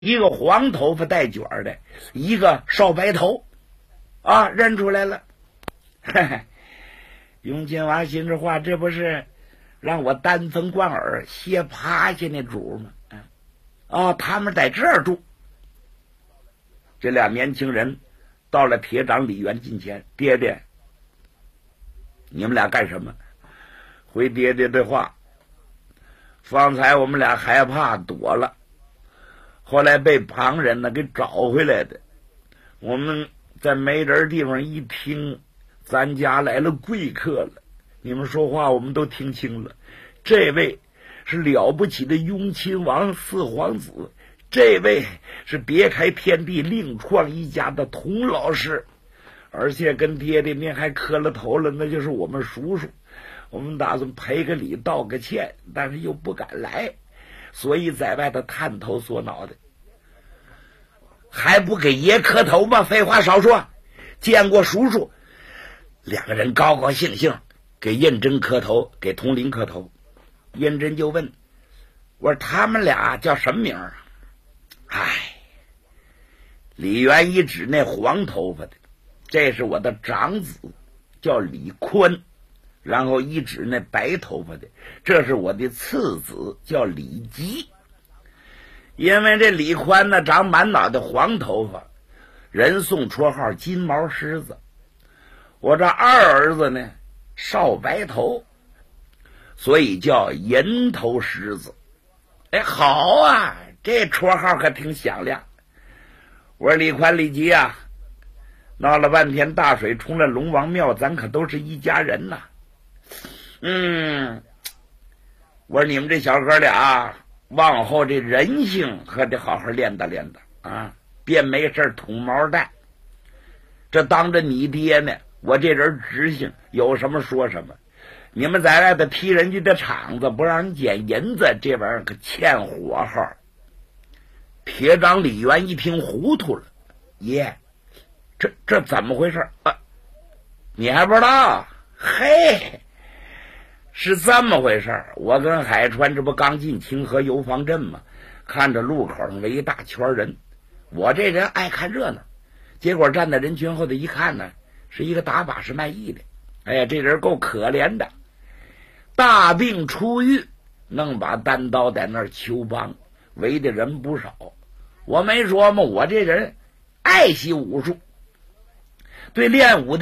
一个黄头发带卷的，一个少白头，啊，认出来了。嘿嘿，永金娃心里话，这不是让我单峰贯耳歇趴下那主吗？啊，他们在这儿住。这俩年轻人到了铁掌李元近前，爹爹，你们俩干什么？回爹爹的话，方才我们俩害怕躲了，后来被旁人呢给找回来的。我们在没人地方一听，咱家来了贵客了，你们说话我们都听清了。这位是了不起的雍亲王四皇子，这位是别开天地另创一家的童老师，而且跟爹爹您还磕了头了，那就是我们叔叔。我们打算赔个礼道个歉，但是又不敢来，所以在外头探头缩脑的。还不给爷磕头吗？废话少说，见过叔叔。两个人高高兴兴给胤禛磕头，给统领磕头。胤禛就问，我说他们俩叫什么名啊？李元一指那黄头发的，这是我的长子，叫李宽。然后一指那白头发的，这是我的次子，叫李吉。因为这李宽呢长满脑袋黄头发，人送绰号金毛狮子。我这二儿子呢少白头，所以叫银头狮子。哎，好啊，这绰号可挺响亮。我说李宽李吉啊，闹了半天大水冲了龙王庙，咱可都是一家人呐。我说你们这小哥俩往后这人性可得好好练达练达啊，别没事捅毛蛋。这当着你爹呢，我这人直性，有什么说什么。你们在外头踢人家的场子，不让人捡银子，这玩意儿可欠火候。铁掌李元一听糊涂了，爷，这怎么回事啊？你还不知道？嘿，是这么回事。我跟海川这不刚进清河游方镇吗？看着路口上围一大圈人，我这人爱看热闹，结果站在人群后头一看呢，是一个打把式卖艺的。哎呀，这人够可怜的，大病初愈，弄把单刀在那儿求帮，围的人不少。我没说吗？我这人爱惜武术，对练武的